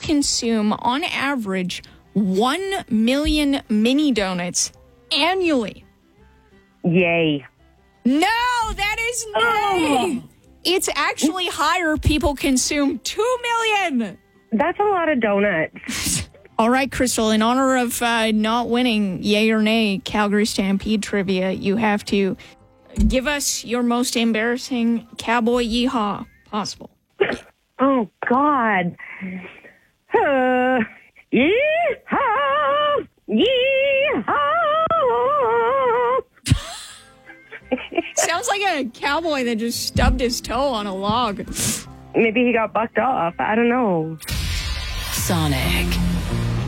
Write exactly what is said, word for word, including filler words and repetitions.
consume, on average, one million mini donuts annually. Yay. No, that is not. Oh. It's actually higher. People consume two million. That's a lot of donuts. All right, Crystal, in honor of uh, not winning yay or nay Calgary Stampede trivia, you have to give us your most embarrassing cowboy yeehaw possible. Oh, God. Uh, yeehaw! Yeehaw! Sounds like a cowboy that just stubbed his toe on a log. Maybe he got bucked off. I don't know. Sonic.